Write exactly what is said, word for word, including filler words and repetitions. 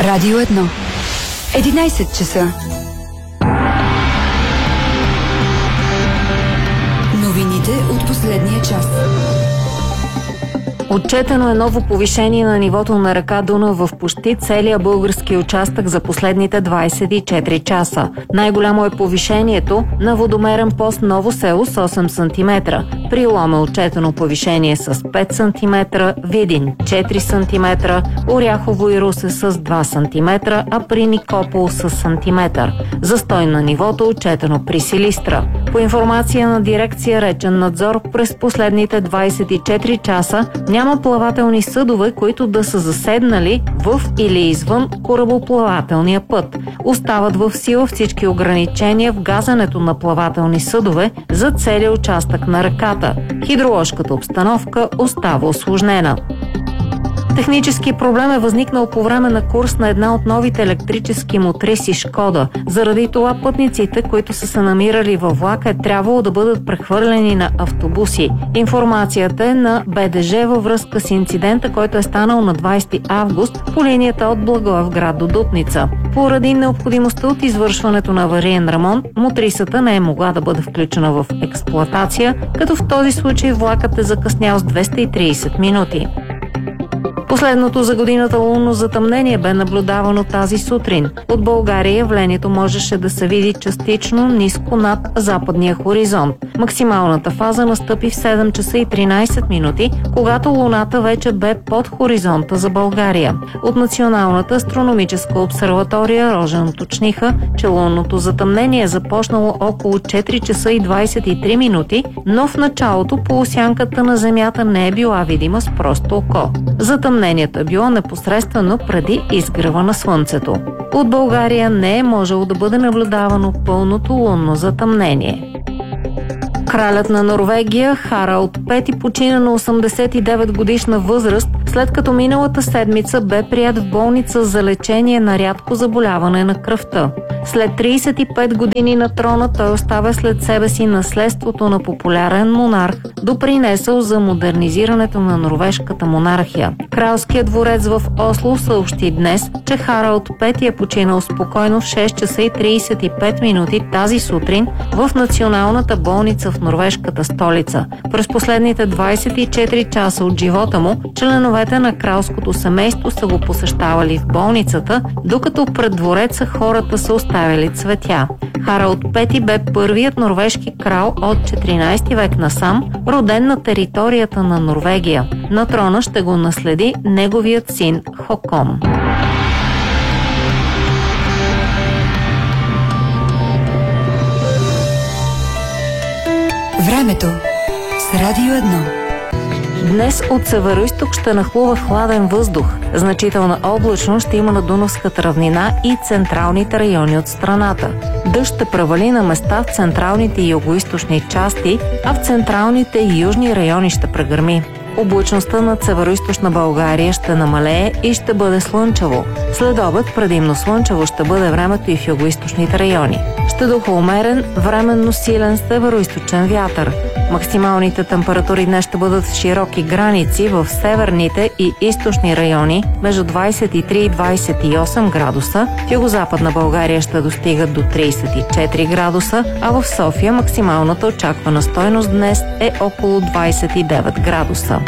Радио едно. единайсет часа. Новините от последния час. Отчетено е ново повишение на нивото на река Дунав в почти целия български участък за последните двайсет и четири часа. Най-голямо е повишението на водомерен пост Ново село с осем сантиметра. При Лом е отчетено повишение с пет сантиметра, Видин четири сантиметра, Оряхово и Русе с два сантиметра, а при Никопол с сантиметър. Застой на нивото отчетено при Силистра. По информация на дирекция Речен надзор, през последните двайсет и четири часа няма плавателни съдове, които да са заседнали в или извън корабоплавателния път. Остават в сила всички ограничения в газенето на плавателни съдове за целия участък на реката. Хидроложката обстановка остава усложнена. Технически проблем е възникнал по време на курс на една от новите електрически мотриси Шкода. Заради това пътниците, които са се намирали във влака, е трябвало да бъдат прехвърлени на автобуси. Информацията е на Б Д Ж във връзка с инцидента, който е станал на двайсети август по линията от Благоевград до Дупница. Поради необходимостта от извършването на авариен ремонт, мотрисата не е могла да бъде включена в експлоатация, като в този случай влакът е закъснял с двеста и трийсет минути. Последното за годината лунно затъмнение бе наблюдавано тази сутрин. От България явлението можеше да се види частично ниско над западния хоризонт. Максималната фаза настъпи в седем часа и тринайсет минути, когато луната вече бе под хоризонта за България. От Националната астрономическа обсерватория Рожен уточниха, че лунното затъмнение е започнало около четири часа и двайсет и три минути, но в началото полусянката на Земята не е била видима с просто око. Затъмнението е било непосредствено преди изгрева на Слънцето. От България не е можело да бъде наблюдавано пълното лунно затъмнение. Кралят на Норвегия Харалд пети почина на осемдесет и девет годишна възраст, след като миналата седмица бе приет в болница за лечение на рядко заболяване на кръвта. След трийсет и пет години на трона той оставя след себе си наследството на популярен монарх, допринесъл за модернизирането на норвежката монархия. Кралският дворец в Осло съобщи днес, че Харалд пети е починал спокойно в шест часа и трийсет и пет минути тази сутрин в Националната болница в норвежката столица. През последните двайсет и четири часа от живота му, членовете на кралското семейство са го посещавали в болницата, докато пред двореца хората са оставили цветя. Харалд пети бе първият норвежки крал от четиринайсети век насам, роден на територията на Норвегия. На трона ще го наследи неговият син Хокон. Времето с Радио едно. Днес от североизток ще нахлува хладен въздух. Значителна облачност ще има на Дунавската равнина и централните райони от страната. Дъжд ще превали на места в централните и югоизточни части, а в централните и южни райони ще прегърми. Облачността над североизточна България ще намалее и ще бъде слънчево. След обед предимно слънчево ще бъде времето и в югоизточните райони. Ще духа умерен, временно силен североизточен вятър. Максималните температури днес ще бъдат в широки граници в северните и източни райони между двайсет и три и двайсет и осем градуса, в югозападна България ще достигат до трийсет и четири градуса, а в София максималната очаквана стойност днес е около двайсет и девет градуса.